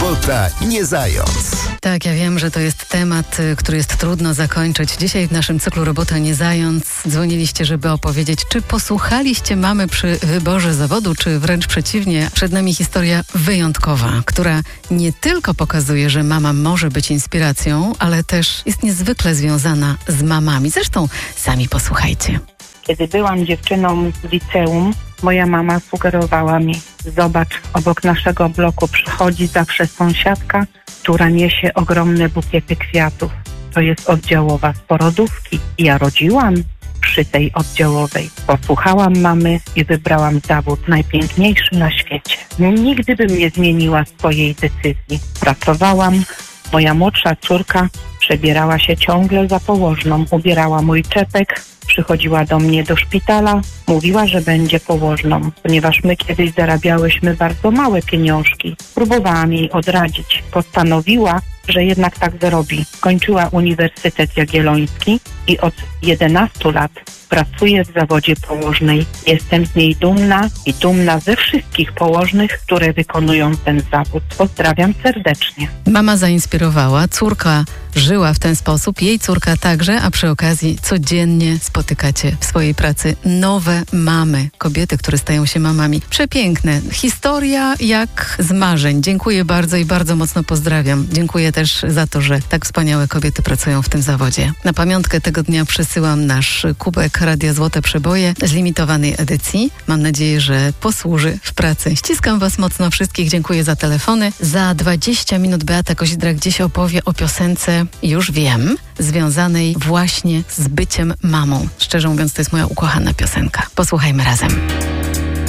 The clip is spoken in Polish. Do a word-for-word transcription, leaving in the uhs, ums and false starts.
Robota nie zając. Tak, ja wiem, że to jest temat, który jest trudno zakończyć. Dzisiaj w naszym cyklu Robota nie zając dzwoniliście, żeby opowiedzieć, czy posłuchaliście mamy przy wyborze zawodu, czy wręcz przeciwnie. Przed nami historia wyjątkowa, która nie tylko pokazuje, że mama może być inspiracją, ale też jest niezwykle związana z mamami. Zresztą sami posłuchajcie. Kiedy byłam dziewczyną w liceum, moja mama sugerowała mi: zobacz, obok naszego bloku przychodzi zawsze sąsiadka, która niesie ogromne bukiety kwiatów. To jest oddziałowa z porodówki. Ja rodziłam przy tej oddziałowej. Posłuchałam mamy i wybrałam zawód najpiękniejszy na świecie. Nigdy bym nie zmieniła swojej decyzji. Pracowałam. Moja młodsza córka przebierała się ciągle za położną. Ubierała mój czepek, przychodziła do mnie do szpitala, mówiła, że będzie położną, ponieważ my kiedyś zarabiałyśmy bardzo małe pieniążki. Próbowałam jej odradzić. Postanowiła, że jednak tak zrobi. Kończyła Uniwersytet Jagielloński i od jedenastu lat pracuję w zawodzie położnej. Jestem z niej dumna i dumna ze wszystkich położnych, które wykonują ten zawód. Pozdrawiam serdecznie. Mama zainspirowała, córka żyła w ten sposób, jej córka także, a przy okazji codziennie spotykacie w swojej pracy nowe mamy, kobiety, które stają się mamami. Przepiękne. Historia jak z marzeń. Dziękuję bardzo i bardzo mocno pozdrawiam. Dziękuję też za to, że tak wspaniałe kobiety pracują w tym zawodzie. Na pamiątkę tego dnia przesyłam nasz kubek Radia Złote Przeboje z limitowanej edycji. Mam nadzieję, że posłuży w pracy. Ściskam Was mocno wszystkich. Dziękuję za telefony. Za dwadzieścia minut Beata Kozidra gdzieś opowie o piosence, już wiem, związanej właśnie z byciem mamą. Szczerze mówiąc, to jest moja ukochana piosenka. Posłuchajmy razem.